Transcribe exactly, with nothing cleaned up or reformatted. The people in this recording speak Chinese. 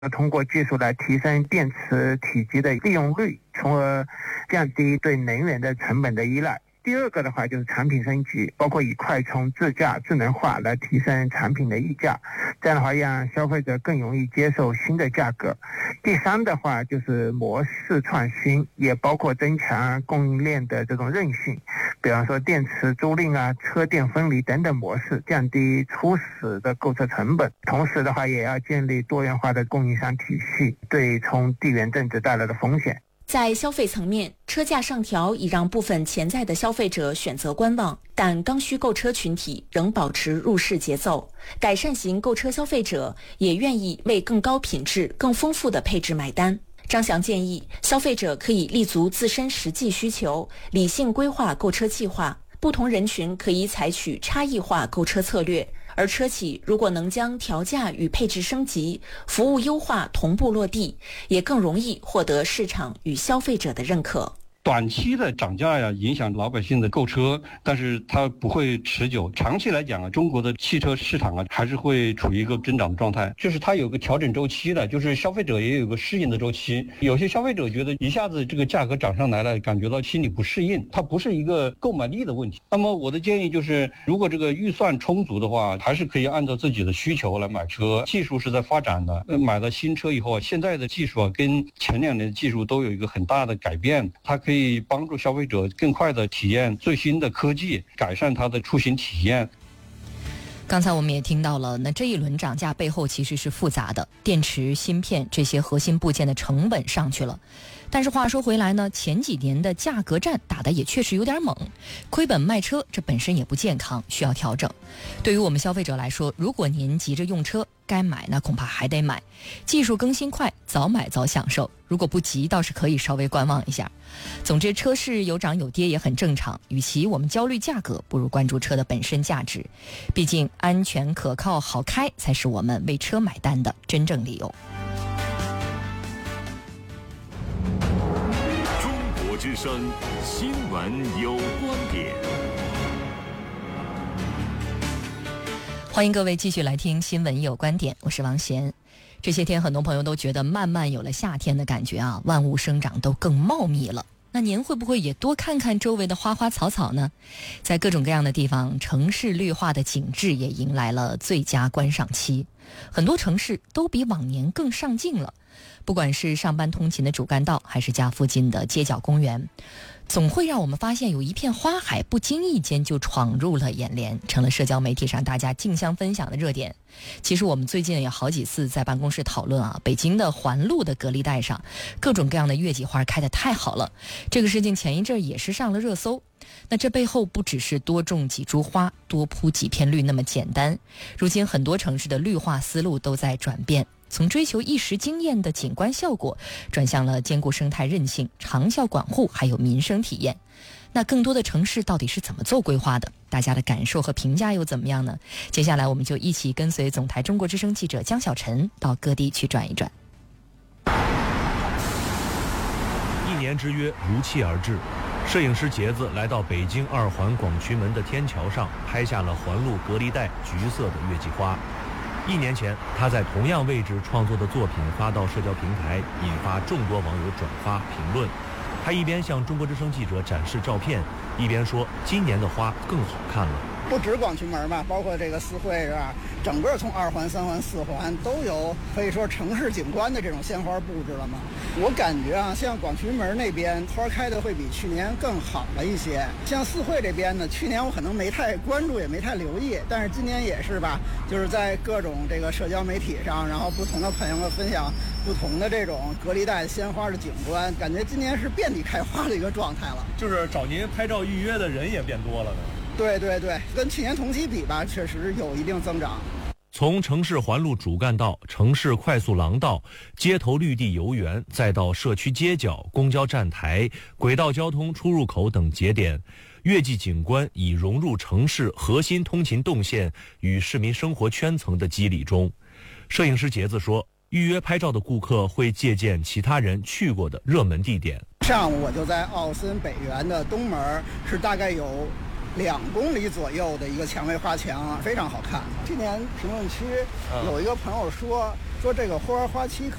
通过技术来提升电池体积的利用率，从而降低对能源的成本的依赖。第二个的话就是产品升级，包括以快充、自驾、智能化来提升产品的溢价，这样的话让消费者更容易接受新的价格。第三的话就是模式创新，也包括增强供应链的这种韧性，比方说电池租赁啊、车电分离等等模式，降低初始的购车成本。同时的话也要建立多元化的供应商体系，对冲地缘政治带来的风险。 在消费层面，车价上调已让部分潜在的消费者选择观望，但刚需购车群体仍保持入市节奏。改善型购车消费者也愿意为更高品质、更丰富的配置买单。张翔建议，消费者可以立足自身实际需求，理性规划购车计划。不同人群可以采取差异化购车策略，而车企如果能将调价与配置升级、服务优化同步落地，也更容易获得市场与消费者的认可。 短期的涨价呀，影响老百姓的购车，但是它不会持久。长期来讲啊，中国的汽车市场啊，还是会处于一个增长的状态，就是它有个调整周期的，就是消费者也有个适应的周期。有些消费者觉得一下子这个价格涨上来了，感觉到心里不适应，它不是一个购买力的问题。那么我的建议就是，如果这个预算充足的话，还是可以按照自己的需求来买车。技术是在发展的，买了新车以后啊，现在的技术啊，跟前两年的技术都有一个很大的改变，它可以可以帮助消费者更快地体验最新的科技，改善它的出行体验。 刚才我们也听到了，那这一轮涨价背后其实是复杂的，电池、芯片这些核心部件的成本上去了。但是话说回来呢，前几年的价格战打得也确实有点猛，亏本卖车这本身也不健康，需要调整。对于我们消费者来说，如果您急着用车，该买那恐怕还得买，技术更新快，早买早享受。如果不急，倒是可以稍微观望一下。总之，车市有涨有跌也很正常，与其我们焦虑价格，不如关注车的本身价值。毕竟安全可靠好开才是我们为车买单的真正理由。 中国之声新闻有观点， 欢迎各位继续来听新闻有观点，我是王贤。这些天很多朋友都觉得慢慢有了夏天的感觉啊，万物生长都更茂密了。那您会不会也多看看周围的花花草草呢？在各种各样的地方，城市绿化的景致也迎来了最佳观赏期。很多城市都比往年更上镜了，不管是上班通勤的主干道，还是家附近的街角公园，总会让我们发现有一片花海不经意间就闯入了眼帘，成了社交媒体上大家竞相分享的热点。其实我们最近有好几次在办公室讨论啊，北京的环路的隔离带上各种各样的月季花开得太好了，这个事情前一阵也是上了热搜。那这背后不只是多种几株花，多铺几片绿那么简单，如今很多城市的绿化思路都在转变，从追求一时惊艳的景观效果，转向了兼顾生态韧性、长效管护还有民生体验。那更多的城市到底是怎么做规划的？大家的感受和评价又怎么样呢？接下来我们就一起跟随总台中国之声记者江小晨到各地去转一转。 一年之约如期而至，摄影师杰子来到北京二环广渠门的天桥上，拍下了环路隔离带橘色的月季花。一年前，他在同样位置创作的作品发到社交平台，引发众多网友转发评论。他一边向中国之声记者展示照片，一边说今年的花更好看了。 不止广渠门吧，包括这个四惠是吧？整个从二环、三环、四环都有可以说城市景观的这种鲜花布置了嘛。我感觉啊，像广渠门那边花开的会比去年更好了一些。像四惠这边呢，去年我可能没太关注，也没太留意，但是今年也是吧，就是在各种这个社交媒体上，然后不同的朋友们分享不同的这种隔离带鲜花的景观，感觉今年是遍地开花的一个状态了。 就是找您拍照预约的人也变多了呢。 对对对，跟去年同期比吧，确实有一定增长。 从城市环路主干道、城市快速廊道、街头绿地游园，再到社区街角、公交站台、轨道交通出入口等节点，月季景观已融入城市核心通勤动线与市民生活圈层的肌理中。摄影师杰子说，预约拍照的顾客会借鉴其他人去过的热门地点。 上午我就在奥森北园的东门，是大概有两公里左右的一个蔷薇花墙，非常好看。今年评论区有一个朋友说说这个花花期